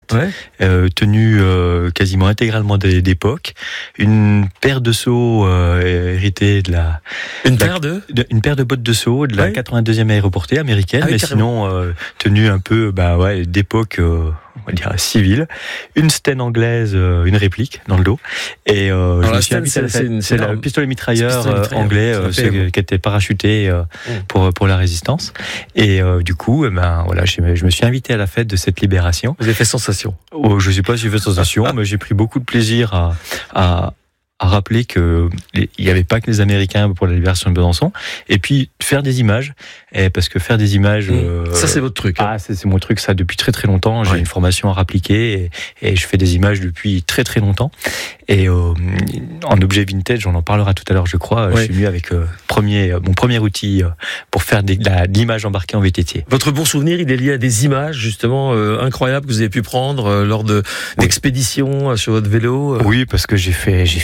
tenue quasiment intégralement d'époque, une paire de seaux héritée de la... Une paire de bottes de seaux de la 82e aéroportée américaine, mais sinon tenue un peu d'époque... on va dire civile, une Sten anglaise, une réplique dans le dos, et je me suis invité c'est le pistolet mitrailleur anglais qui était parachuté pour la résistance, et du coup je me suis invité à la fête de cette libération. Vous avez fait sensation? Je sais pas si j'ai fait sensation, mais j'ai pris beaucoup de plaisir à rappeler que il n'y avait pas que les Américains pour la libération de Besançon, et puis faire des images, parce que faire des images... ça c'est votre truc. C'est mon truc, ça, depuis très très longtemps. J'ai une formation à appliquer, et je fais des images depuis très très longtemps. Et en objet vintage, on en parlera tout à l'heure, je crois, je suis venu avec mon premier outil pour faire de l'image embarquée en VTT. Votre bon souvenir, il est lié à des images justement incroyables que vous avez pu prendre lors d'expéditions sur votre vélo. Oui, parce que je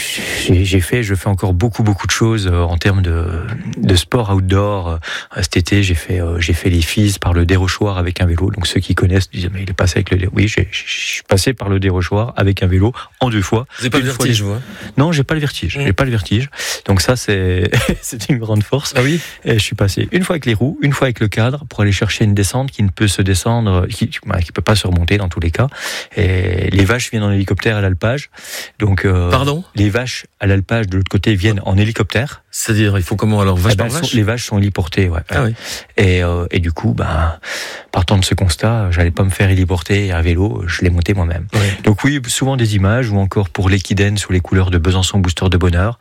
fais encore beaucoup de choses en termes de sport outdoor. Cet été, j'ai fait les Fises par le Dérochoir avec un vélo. Donc ceux qui connaissent disent mais il est passé avec le... Oui, je suis passé par le Dérochoir avec un vélo en 2 fois. Vous n'avez pas le vertige, vous? Non, j'ai pas le vertige. J'ai pas le vertige. Donc ça, c'est une grande force. Ah oui. Et je suis passé une fois avec les roues, une fois avec le cadre, pour aller chercher une descente qui ne peut se descendre, qui peut pas se remonter dans tous les cas. Et les vaches viennent en hélicoptère à l'alpage. Donc pardon. Les vaches à l'alpage de l'autre côté viennent en hélicoptère. C'est-à-dire, il faut comment alors, vache par vache? Les vaches sont héliportées, ouais. Ah oui. Et du coup, partant de ce constat, j'allais pas me faire héliporter à vélo, je l'ai monté moi-même. Oui. Donc oui, souvent des images, ou encore pour l'Equiden sous les couleurs de Besançon Booster de Bonheur,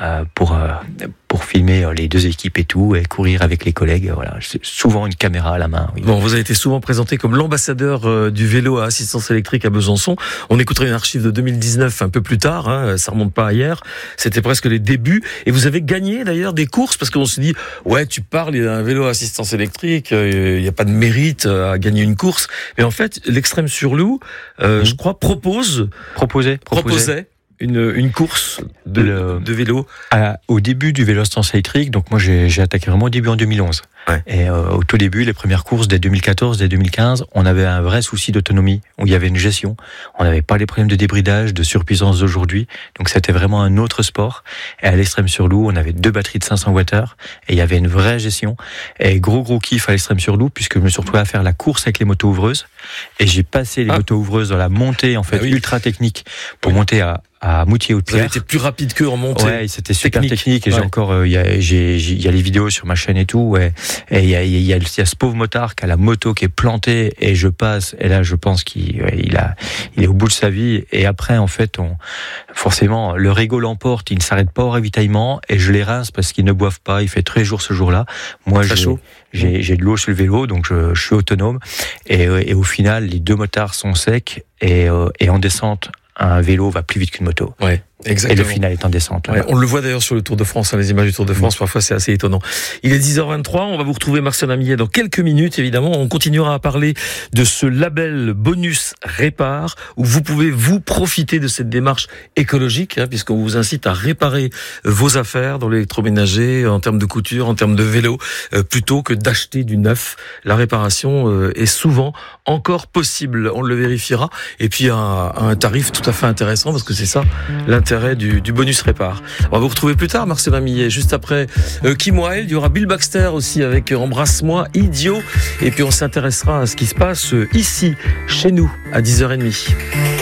pour filmer les 2 équipes et tout, et courir avec les collègues. Voilà, c'est souvent une caméra à la main. Oui. Bon, vous avez été souvent présenté comme l'ambassadeur du vélo à assistance électrique à Besançon. On écouterait une archive de 2019 un peu plus tard, ça remonte pas à hier. C'était presque les débuts. Et vous avez gagné d'ailleurs des courses, parce qu'on se dit, tu parles d'un vélo à assistance électrique, il n'y a pas de mérite à gagner une course. Mais en fait, l'Extrême sur Loup, je crois, proposait une course de vélo. Au début du vélo assistance électrique, donc moi j'ai attaqué vraiment au début en 2011. Ouais. Et au tout début, les premières courses dès 2014, dès 2015, on avait un vrai souci d'autonomie, où il y avait une gestion. On n'avait pas les problèmes de débridage, de surpuissance d'aujourd'hui. Donc c'était vraiment un autre sport. Et à l'Extrême sur Loup, on avait 2 batteries de 500 Wh, et il y avait une vraie gestion. Et gros kiff à l'Extrême sur Loup, puisque je me suis retrouvé à faire la course avec les motos ouvreuses. Et j'ai passé les motos ouvreuses dans la montée, en fait, ultra technique, pour monter à Moutier-Haute-Pierre. Vous avez été plus rapide qu'eux en montée. Ouais, c'était super technique. Et j'ai encore, il y a les vidéos sur ma chaîne et tout. Et il y a ce pauvre motard qui a la moto qui est plantée, et je passe. Et là, je pense qu'il est au bout de sa vie. Et après, en fait, forcément, le régo l'emporte. Il ne s'arrête pas au ravitaillement, et je les rince parce qu'ils ne boivent pas. Il fait très jour ce jour-là. Moi, j'ai de l'eau sur le vélo, donc je suis autonome. Et au final, les 2 motards sont secs, et en descente, un vélo va plus vite qu'une moto. Ouais. Exactement. Et le final est en descente. Ouais, on le voit d'ailleurs sur le Tour de France, les images du Tour de France, parfois c'est assez étonnant. Il est 10h23, on va vous retrouver Martial Amillet dans quelques minutes, évidemment. On continuera à parler de ce label Bonus Répare, où vous pouvez vous profiter de cette démarche écologique, puisqu'on vous incite à réparer vos affaires dans l'électroménager, en termes de couture, en termes de vélo, plutôt que d'acheter du neuf. La réparation est souvent encore possible, on le vérifiera, et puis à un tarif tout à fait intéressant, parce que c'est ça l'intérêt du bonus répare. On va vous retrouver plus tard, Marcel Amillet. Juste après Kim Wilde, il y aura Bill Baxter aussi avec Embrasse-moi, Idiot. Et puis on s'intéressera à ce qui se passe ici, chez nous, à 10h30.